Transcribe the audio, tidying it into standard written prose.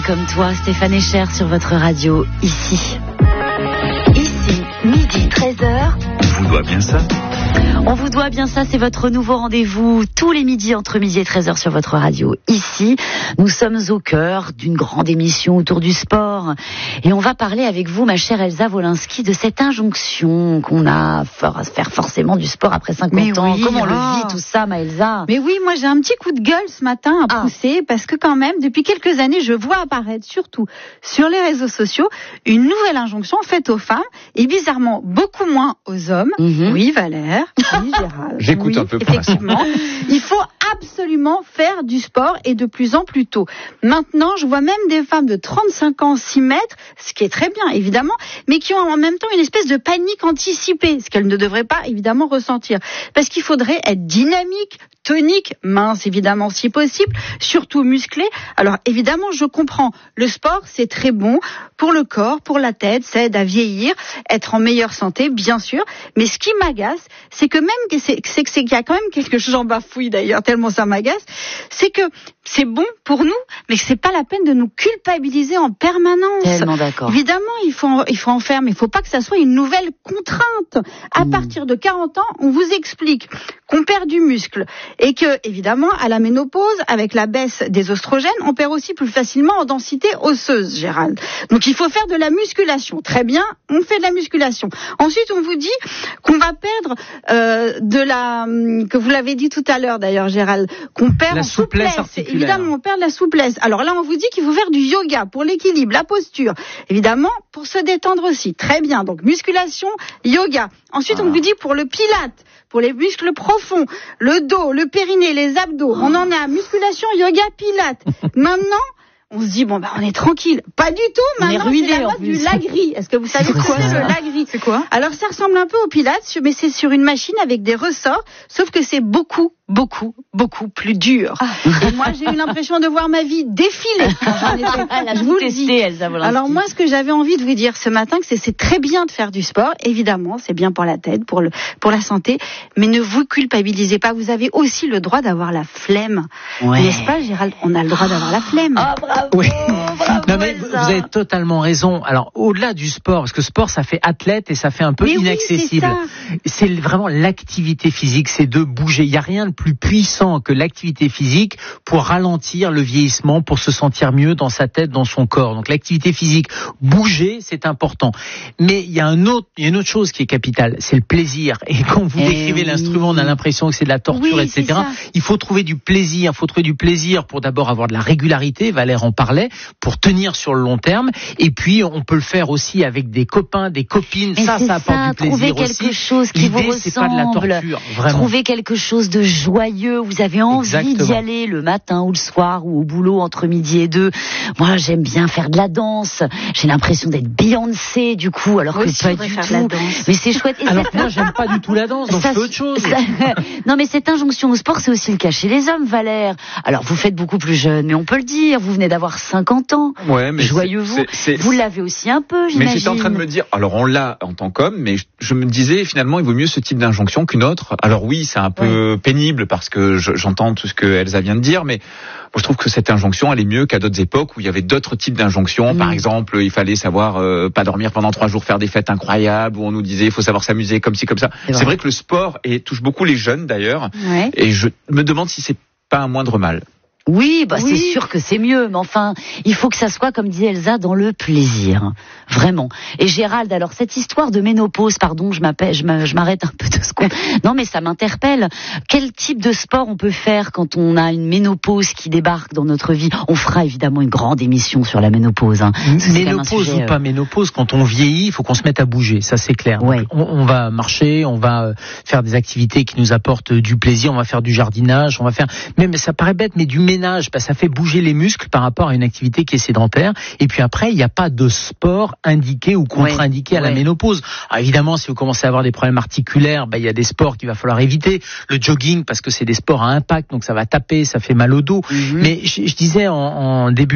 comme toi, Stéphane Echer sur votre radio, ici. Ici, midi 13h. On vous doit bien ça. On vous doit bien ça, c'est votre nouveau rendez-vous tous les midis entre midi et 13h sur votre radio. Ici, nous sommes au cœur d'une grande émission autour du sport. Et on va parler avec vous, ma chère Elsa Wolinski, de cette injonction qu'on a à faire forcément du sport après 50 ans. Comment on le vit tout ça, ma Elsa? Mais oui, moi j'ai un petit coup de gueule ce matin à pousser parce que quand même, depuis quelques années, je vois apparaître surtout sur les réseaux sociaux une nouvelle injonction faite aux femmes et bizarrement beaucoup moins aux hommes. Oui, Valère. Oui, Gérald. J'écoute un peu pour effectivement. Il faut absolument faire du sport et de plus en plus tôt. Maintenant, je vois même des femmes de 35 ans s'y mettre, ce qui est très bien évidemment, mais qui ont en même temps une espèce de panique anticipée, ce qu'elles ne devraient pas évidemment ressentir. Parce qu'il faudrait être dynamique, tonique, mince évidemment si possible, surtout musclé. Alors évidemment, je comprends, le sport c'est très bon pour le corps, pour la tête, ça aide à vieillir, être en meilleure santé bien sûr, mais ce qui m'agace, c'est que même qu'il y a quand même quelque chose, j'en bafouille d'ailleurs tellement ça m'agace, c'est que c'est bon pour nous, mais que c'est pas la peine de nous culpabiliser en permanence. Tellement d'accord. Évidemment, il faut en faire, mais il faut pas que ça soit une nouvelle contrainte. À partir de 40 ans, on vous explique qu'on perd du muscle et que, évidemment, à la ménopause, avec la baisse des oestrogènes, on perd aussi plus facilement en densité osseuse, Gérald. Donc il faut faire de la musculation. Très bien, on fait de la musculation. Ensuite, on vous dit qu'on va perdre que vous l'avez dit tout à l'heure d'ailleurs, Gérald, qu'on perd la en souplesse. Évidemment, on perd la souplesse. Alors là, on vous dit qu'il faut faire du yoga pour l'équilibre, la posture. Évidemment, pour se détendre aussi. Très bien. Donc musculation, yoga. Ensuite, on vous dit pour le pilate, pour les muscles profonds, le dos, le périnée, les abdos. On en est à musculation, yoga, pilate. Maintenant, on se dit, bon, on est tranquille. Pas du tout, maintenant, c'est la mode du lagri. Est-ce que vous savez quoi c'est le lagri? C'est quoi? Alors, ça ressemble un peu au pilates, mais c'est sur une machine avec des ressorts, sauf que c'est beaucoup plus dur. Et moi, j'ai eu l'impression de voir ma vie défiler. Je vous le dis. Alors moi, ce que j'avais envie de vous dire ce matin, c'est très bien de faire du sport. Évidemment, c'est bien pour la tête, pour la santé. Mais ne vous culpabilisez pas. Vous avez aussi le droit d'avoir la flemme. Ouais. N'est-ce pas, Gérald? On a le droit d'avoir la flemme. Ah, bravo, oui. Bravo, non, mais vous avez totalement raison. Alors, au-delà du sport, parce que sport, ça fait athlète et ça fait un peu inaccessible. Oui, c'est vraiment l'activité physique, c'est de bouger. Il n'y a rien de plus puissant que l'activité physique pour ralentir le vieillissement, pour se sentir mieux dans sa tête, dans son corps. Donc l'activité physique, bouger, c'est important. Mais il y a une autre chose qui est capitale, c'est le plaisir. Et quand vous décrivez l'instrument, on a l'impression que c'est de la torture, etc. Il faut trouver du plaisir. Il faut trouver du plaisir pour d'abord avoir de la régularité, Valère en parlait, pour tenir sur le long terme. Et puis on peut le faire aussi avec des copains, des copines. Ça apporte du plaisir aussi. Trouver quelque chose qui vous ressemble. C'est pas de la torture, vraiment. Trouver quelque chose de joyeux. Vous avez envie d'y aller le matin ou le soir ou au boulot entre midi et 2. Moi, j'aime bien faire de la danse. J'ai l'impression d'être Beyoncé du coup, alors que pas du tout. Mais c'est chouette. Alors moi, j'aime pas du tout la danse, donc je fais autre chose. Non, mais cette injonction au sport, c'est aussi le cas chez les hommes, Valère. Alors vous faites beaucoup plus jeune, mais on peut le dire. Vous venez d'avoir 50 ans. Ouais, mais joyeux vous. Vous l'avez aussi un peu, j'imagine. Mais j'étais en train de me dire, alors on l'a en tant qu'homme, mais je me disais finalement, il vaut mieux ce type d'injonction qu'une autre. Alors oui, c'est un peu pénible parce que j'entends tout ce que Elsa vient de dire, mais moi je trouve que cette injonction, elle est mieux qu'à d'autres époques où il y avait d'autres types d'injonctions. Par exemple, il fallait savoir pas dormir pendant 3 jours, faire des fêtes incroyables, où on nous disait il faut savoir s'amuser comme ci comme ça. C'est vrai que le sport touche beaucoup les jeunes d'ailleurs, et je me demande si c'est pas un moindre mal. Oui, c'est sûr que c'est mieux, mais enfin, il faut que ça soit, comme disait Elsa, dans le plaisir. Vraiment. Et Gérald, alors, cette histoire de ménopause, pardon, je m'arrête un peu 2 secondes. Non, mais ça m'interpelle. Quel type de sport on peut faire quand on a une ménopause qui débarque dans notre vie? On fera évidemment une grande émission sur la ménopause, hein. Ménopause ou pas ménopause, quand on vieillit, il faut qu'on se mette à bouger, ça c'est clair. Ouais. On va marcher, on va faire des activités qui nous apportent du plaisir, on va faire du jardinage, on va faire, mais ça paraît bête, mais du ménage, ça fait bouger les muscles par rapport à une activité qui est sédentaire. Et puis après, il n'y a pas de sport indiqué ou contre-indiqué à la ménopause. Alors évidemment, si vous commencez à avoir des problèmes articulaires, il y a des sports qu'il va falloir éviter. Le jogging, parce que c'est des sports à impact, donc ça va taper, ça fait mal au dos. Mais je disais en début